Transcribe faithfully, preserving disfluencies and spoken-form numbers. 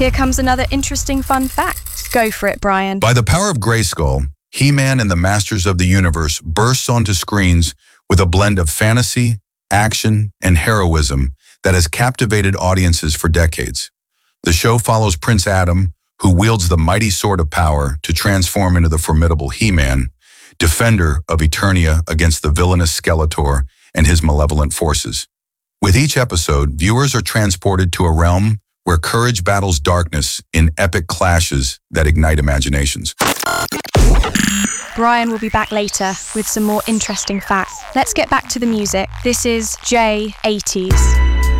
Here comes another interesting fun fact. Go for it, Brian. By the power of Grayskull, He-Man and the Masters of the Universe bursts onto screens with a blend of fantasy, action, and heroism that has captivated audiences for decades. The show follows Prince Adam, who wields the mighty sword of power to transform into the formidable He-Man, defender of Eternia against the villainous Skeletor and his malevolent forces. With each episode, viewers are transported to a realm where courage battles darkness in epic clashes that ignite imaginations. Brian will be back later with some more interesting facts. Let's get back to the music. This is J eighties.